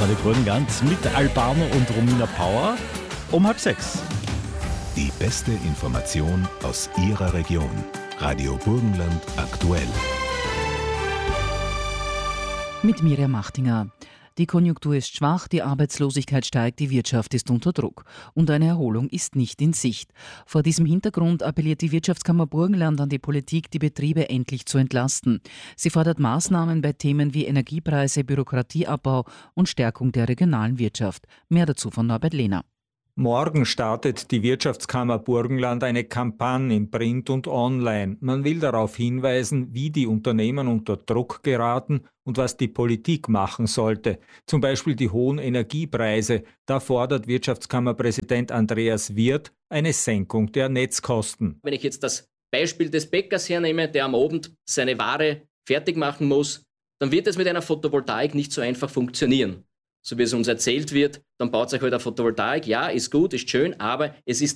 Radio Burgenland mit Albano und Romina Power um 5:30. Die beste Information aus Ihrer Region. Radio Burgenland aktuell. Mit Mirjam Machtinger. Die Konjunktur ist schwach, die Arbeitslosigkeit steigt, die Wirtschaft ist unter Druck und eine Erholung ist nicht in Sicht. Vor diesem Hintergrund appelliert die Wirtschaftskammer Burgenland an die Politik, die Betriebe endlich zu entlasten. Sie fordert Maßnahmen bei Themen wie Energiepreise, Bürokratieabbau und Stärkung der regionalen Wirtschaft. Mehr dazu von Norbert Lehner. Morgen startet die Wirtschaftskammer Burgenland eine Kampagne in Print und Online. Man will darauf hinweisen, wie die Unternehmen unter Druck geraten und was die Politik machen sollte. Zum Beispiel die hohen Energiepreise. Da fordert Wirtschaftskammerpräsident Andreas Wirth eine Senkung der Netzkosten. Wenn ich jetzt das Beispiel des Bäckers hernehme, der am Abend seine Ware fertig machen muss, dann wird es mit einer Photovoltaik nicht so einfach funktionieren. So wie es uns erzählt wird, dann baut sich halt eine Photovoltaik. Ja, ist gut, ist schön, aber es ist